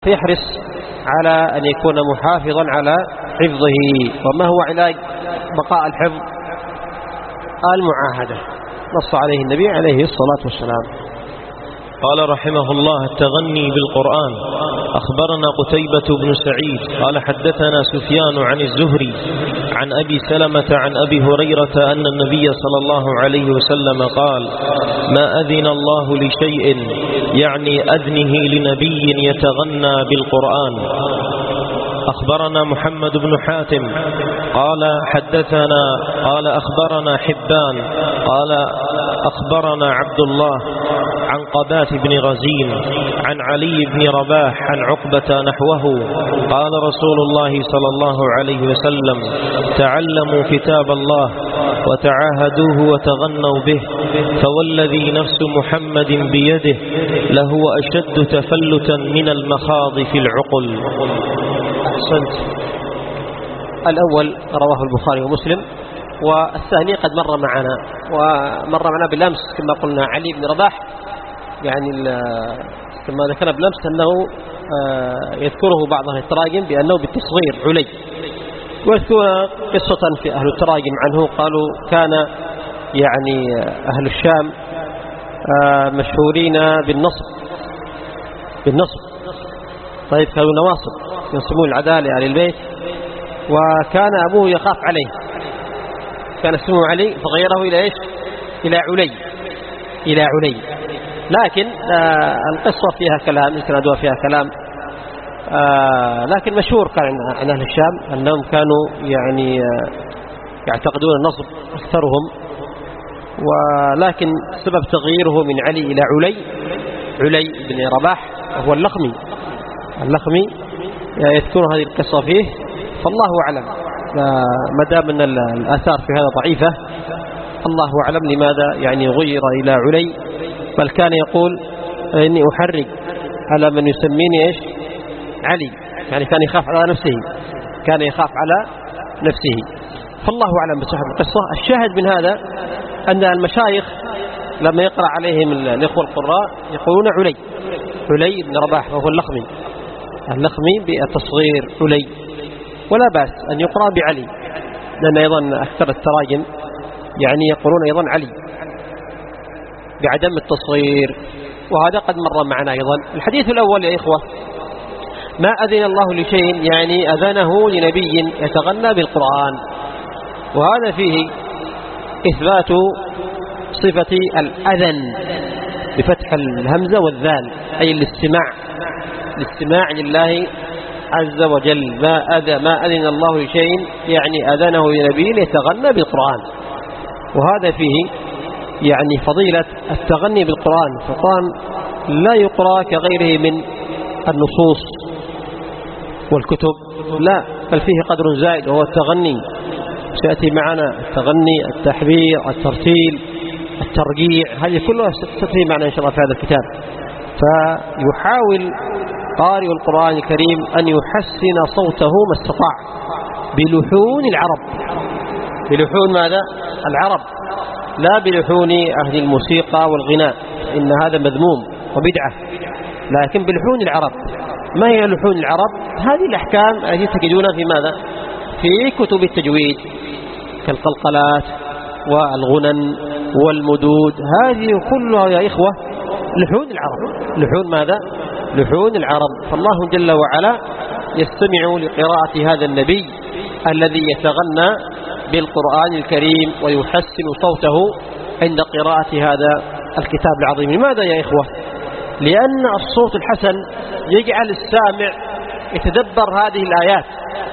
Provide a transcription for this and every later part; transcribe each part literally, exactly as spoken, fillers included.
يحرص على أن يكون محافظا على حفظه. وما هو علاج بقاء الحفظ؟ المعاهدة، نص عليه النبي عليه الصلاة والسلام. قال رحمه الله: التغني بالقرآن. أخبرنا قتيبة بن سعيد قال حدثنا سفيان عن الزهري عن أبي سلمة عن أبي هريرة أن النبي صلى الله عليه وسلم قال: ما أذن الله لشيء، يعني أذنه لنبي يتغنى بالقرآن. أخبرنا محمد بن حاتم قال حدثنا قال أخبرنا حبان قال أخبرنا عبد الله عن قبات بن غزين عن علي بن رباح عن عقبة نحوه قال رسول الله صلى الله عليه وسلم: تعلموا كتاب الله وتعاهدوه وتغنوا به، فوالذي نفس محمد بيده لهو أشد تفلتا من المخاض في العقل. أحسنت. الأول رواه البخاري ومسلم، والثاني قد مر معنا ومر معنا بالأمس كما قلنا. علي بن رباح يعني كما ذكرنا بالأمس أنه يذكره بعض أهل التراجم بأنه بالتصغير علي، ويذكر قصة في أهل التراجم عنه قالوا كان يعني أهل الشام مشهورين بالنصب بالنصب طيب كانوا نواصب ينصبون العدالة على البيت، وكان أبوه يخاف عليه، كان اسمه علي فغيره إلى إيش؟ إلى علي إلى علي لكن آه القصة فيها كلام، يسندوا فيها كلام، آه لكن مشهور كان عن أهل الشام أنهم كانوا يعني آه يعتقدون النصب أكثرهم، ولكن سبب تغييره من علي إلى علي علي بن رباح وهو اللخمي اللخمي يذكر هذه القصة فيه، فالله أعلم. ما دام أن الآثار في هذا ضعيفة الله أعلم لماذا يعني غير إلى علي، بل كان يقول إني أحرج على من يسميني إيش؟ علي، يعني كان يخاف على نفسه كان يخاف على نفسه فالله أعلم بصحة القصة. الشاهد من هذا أن المشايخ لما يقرأ عليهم الإخوة القراء يقولون علي علي بن رباح وهو اللخمي اللخمي بالتصغير علي، ولا بأس أن يقرأ بعلي، لأن أيضا أكثر التراجم يعني يقولون أيضا علي بعدم التصغير، وهذا قد مر معنا أيضا. الحديث الأول يا إخوة: ما أذن الله لشيء، يعني أذنه لنبي يتغنى بالقرآن، وهذا فيه إثبات صفة الأذن بفتح الهمزة والذال، أي الاستماع الاستماع لله عز وجل. ما أذن ما أذن الله لشيء يعني أذنه لنبي يتغنى بالقرآن، وهذا فيه يعني فضيلة التغني بالقرآن. فالقرآن لا يقرأ كغيره من النصوص والكتب، لا، بل فيه قدر زائد وهو التغني، سيأتي معنا التغني، التحبير، الترتيل، الترجيع، هذه كلها ستأتي معنا إن شاء الله في هذا الكتاب. فيحاول قارئ القرآن الكريم أن يحسن صوته ما استطاع بلحون العرب، بلحون ماذا؟ العرب، لا بلحون أهل الموسيقى والغناء، إن هذا مذموم وبدعة، لكن بلحون العرب. ما هي لحون العرب؟ هذه الأحكام التي تجدونها في ماذا؟ في كتب التجويد كالقلقلات والغنن والمدود، هذه كلها يا إخوة لحون العرب. لحون ماذا؟ لحون العرب. فالله جل وعلا يستمع لقراءة هذا النبي الذي يتغنى بالقرآن الكريم ويحسن صوته عند قراءة هذا الكتاب العظيم. لماذا يا إخوة؟ لأن الصوت الحسن يجعل السامع يتدبر هذه الآيات،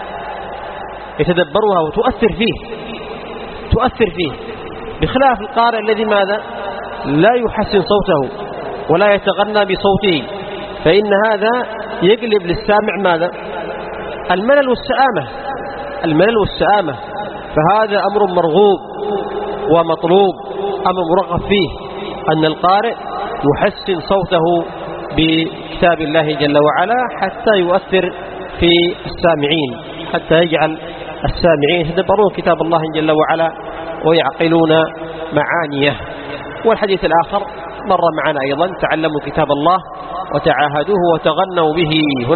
يتدبرها وتؤثر فيه تؤثر فيه بخلاف القارئ الذي ماذا؟ لا يحسن صوته ولا يتغنى بصوته، فإن هذا يقلب للسامع ماذا؟ الملل والسآمة الملل والسآمة فهذا أمر مرغوب ومطلوب، أمر مرغب فيه أن القارئ يحسن صوته بكتاب الله جل وعلا حتى يؤثر في السامعين، حتى يجعل السامعين يتدبرون كتاب الله جل وعلا ويعقلون معانيه. والحديث الآخر مر معنا أيضا: تعلموا كتاب الله وتعاهدوه وتغنوا به.